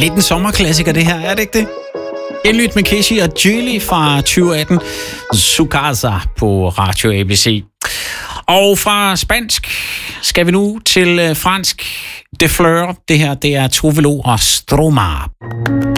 lidt en sommerklassiker, det her, er det ikke det? Indlydt med Casey og Julie fra 2018. Sucasa på Radio ABC. Og fra spansk skal vi nu til fransk. De Fleur. Det her, det er Tove Lo og Stromae.